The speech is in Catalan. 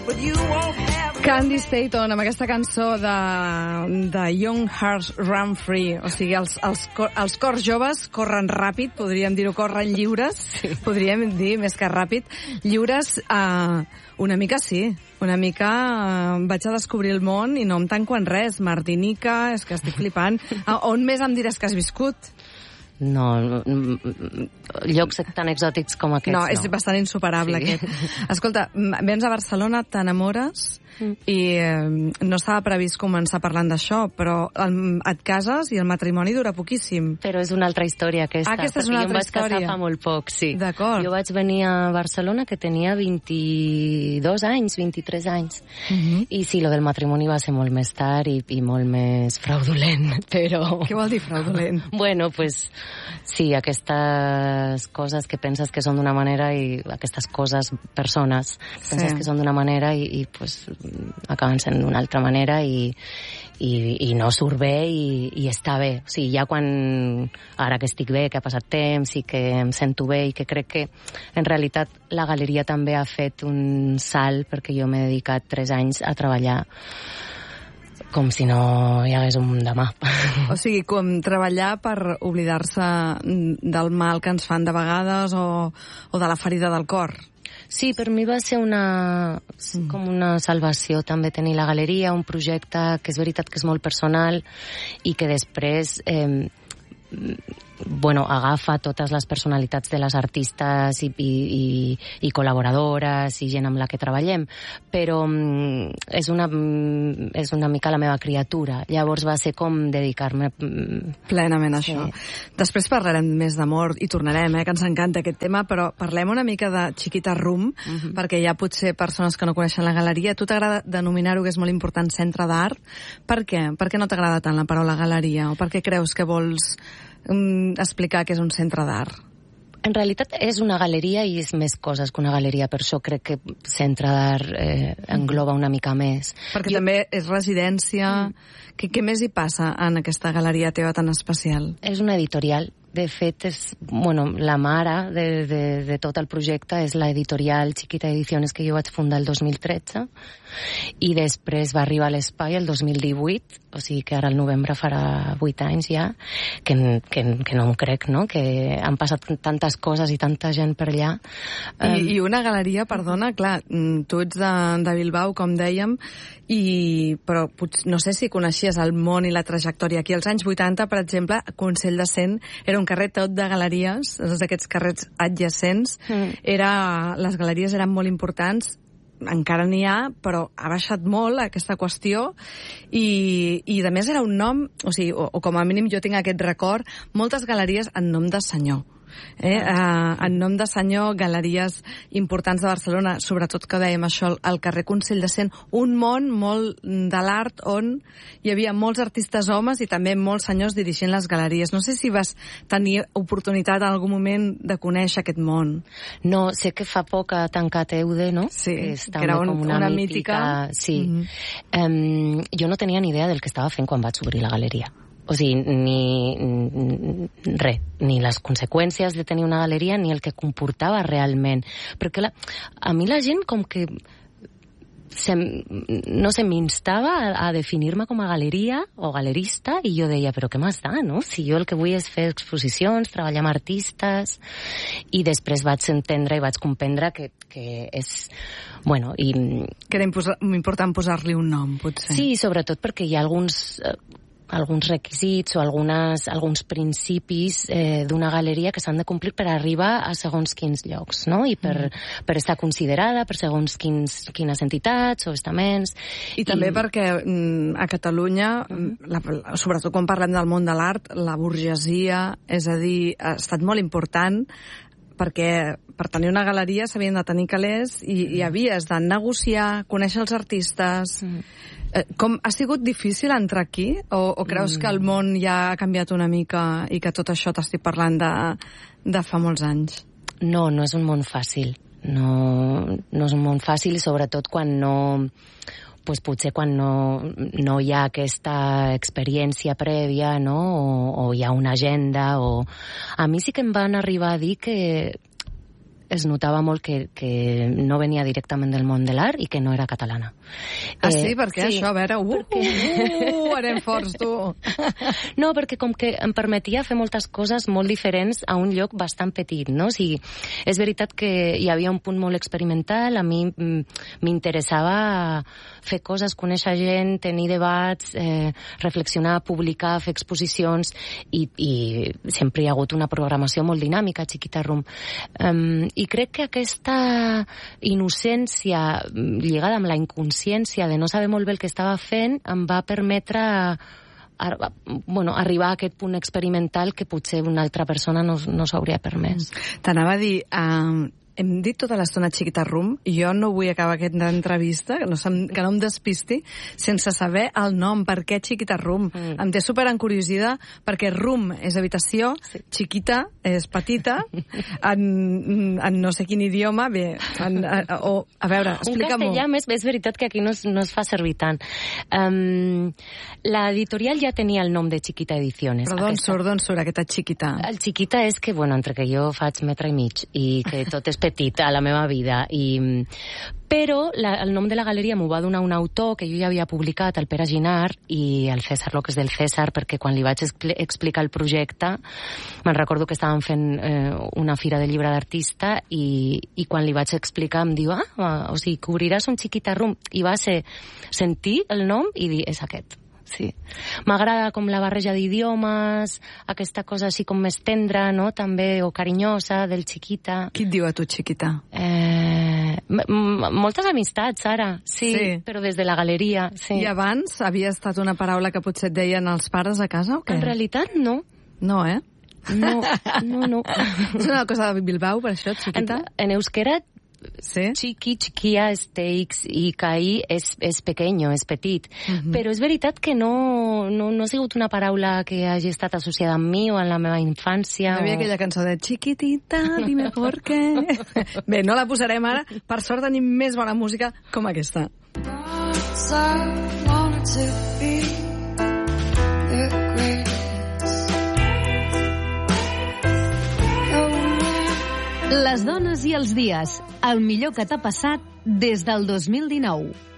Candy Staton, amb aquesta cançó de Young Hearts Run Free. O sigui, els cors joves corren ràpid, podríem dir-ho, corren lliures, podríem dir més que ràpid, lliures, una mica sí, una mica vaig a descobrir el món i no em tanco en res. Martinica, és que estic flipant. On més em diràs que has viscut? No, llocs tan exòtics com aquests, no. No, és bastant insuperable, aquest. Escolta, vens a Barcelona, t'enamores, i no estava previst començar parlant d'això, però et cases i el matrimoni dura poquíssim. Però és una altra història, aquesta. Aquesta és una altra història. Jo em vaig casar fa molt poc, sí. D'acord. Jo vaig venir a Barcelona que tenia 22 anys, 23 anys. I sí, lo del matrimoni va ser molt més tard i molt més fraudulent, però... Què vol dir fraudulent? Bueno, pues... Sí, aquestes coses que penses que són d'una manera i aquestes coses, persones, penses que són d'una manera i pues, acaben sent d'una altra manera i no surt bé i està bé. O sigui, ja quan, ara que estic bé, que ha passat temps i que em sento bé i que crec que en realitat la galeria també ha fet un salt perquè jo m'he dedicat 3 anys a treballar com si no hi hagués un demà. O sigui, com treballar per oblidar-se del mal que ens fan de vegades o de la ferida del cor. Sí, per mi va ser com una salvació també tenir la galeria, un projecte que és veritat que és molt personal i que després agafa totes les personalitats de les artistes i col·laboradores i gent amb la que treballem, però és una mica la meva criatura. Llavors va ser com dedicar-me plenament a això. Després parlarem més d'amor i tornarem, que ens encanta aquest tema, però parlem una mica de Chiquita Room, perquè hi ha potser persones que no coneixen la galeria. A tu t'agrada denominar-ho, que és molt important, centre d'art. Per què? Per què no t'agrada tant la paraula galeria? O per què creus que vols explicar que és un centre d'art? En realitat és una galeria i és més coses que una galeria, per això crec que centre d'art engloba una mica més. Perquè també és residència. Què més hi passa en aquesta galeria teva tan especial? És una editorial. De fet, la mare de tot el projecte és l'editorial Chiquita Ediciones que jo vaig fundar el 2013 i després va arribar a l'Espai el 2018, o sigui que ara al novembre farà 8 anys ja, que no em crec, no?, que han passat tantes coses i tanta gent per allà. I una galeria, perdona, clar, tu ets de Bilbao, com dèiem, però no sé si coneixies el món i la trajectòria. Aquí als anys 80, per exemple, Consell de Cent era un carrer tot de galeries, d'aquests carrers adjacents. Les galeries eren molt importants, encara n'hi ha, però ha baixat molt aquesta qüestió i a més era un nom, o com a mínim jo tinc aquest record, moltes galeries en nom de senyor. En nom de senyor, galeries importants de Barcelona, sobretot que dèiem això, al carrer Consell de Cent, un món molt de l'art on hi havia molts artistes homes i també molts senyors dirigint les galeries. No sé si vas tenir oportunitat en algun moment de conèixer aquest món. No, sé que fa poc ha tancat Eude, no? Sí, que era una mítica. Sí. Jo no tenia ni idea del que estava fent quan vaig obrir la galeria. O sigui, ni les conseqüències de tenir una galeria ni el que comportava realment. Perquè a mi la gent com que m'instava a definir-me com a galeria o galerista i jo deia, però què m'has da, no? Si jo el que vull és fer exposicions, treballar amb artistes, i després vaig entendre i vaig comprendre que és... Que era important posar-li un nom, potser. Sí, sobretot perquè hi ha alguns requisits o alguns principis d'una galeria que s'han de complir per arribar a segons quins llocs, no? I per estar considerada per segons quines entitats o estaments. I també perquè a Catalunya, sobretot quan parlem del món de l'art, la burgesia, és a dir, ha estat molt important perquè per tenir una galeria s'havien de tenir calés i havies de negociar, conèixer els artistes. Com ha sigut difícil entrar aquí? O creus que el món ja ha canviat una mica i que tot això t'estic parlant de fa molts anys? No és un món fàcil. No és un món fàcil, sobretot quan potser quan no hi ha aquesta experiència prèvia, no? O hi ha una agenda. A mi sí que em van arribar a dir que es notava molt que no venia directament del món de l'art i que no era catalana. Sí? Per què això? A veure, anem forts, tu! No, perquè com que em permetia fer moltes coses molt diferents a un lloc bastant petit, no? O sigui, és veritat que hi havia un punt molt experimental, a mi m'interessava fer coses, conèixer gent, tenir debats, reflexionar, publicar, fer exposicions, i sempre hi ha hagut una programació molt dinàmica a Chiquita Room. I crec que aquesta innocència lligada amb la inconsciència de no saber molt bé el que estava fent em va permetre arribar a aquest punt experimental que potser una altra persona no s'hauria permès. T'anava a dir, hem dit tota l'estona Chiquita Room, i jo no vull acabar aquesta entrevista, que no em despisti, sense saber el nom, per què Chiquita Room. Em té super encuriosida, perquè room és habitació, Chiquita és petita, en no sé quin idioma, bé, a veure, explica-m'ho. Un castellà, és veritat que aquí no es fa servir tant. L'editorial ja tenia el nom de Chiquita Ediciones. Però d'on surt aquesta Chiquita? El Chiquita és que, entre que jo faig metre i mig i que tot és petit a la meva vida, però el nom de la galeria m'ho va donar un autor que jo ja havia publicat, el Pere Ginard, i el César López del César, perquè quan li vaig explicar el projecte, me'n recordo que estàvem fent una fira de llibre d'artista, i quan li vaig explicar em diu, o sigui, que obriràs un Chiquita Room, i va ser sentir el nom i dir, és aquest. Sí. M'agrada com la barreja d'idiomes, aquesta cosa així com més tendra, no? També, o carinyosa, del Chiquita. Qui et diu a tu Chiquita? Moltes amistats, ara, sí, però des de la galeria, sí. I abans havia estat una paraula que potser et deien els pares a casa, o què? En realitat, no. No, eh? No. És una cosa de Bilbao, per això, Chiquita? En euskera, sí? Chiquia, steaks i caí és pequeño, és petit. Però és veritat que no ha sigut una paraula que hagi estat associada amb mi o en la meva infància. No hi havia aquella cançó de Chiquitita, dime por qué. Bé, no la posarem ara. Per sort tenim més bona música com aquesta. Les dones i els dies, el millor que t'ha passat des del 2019.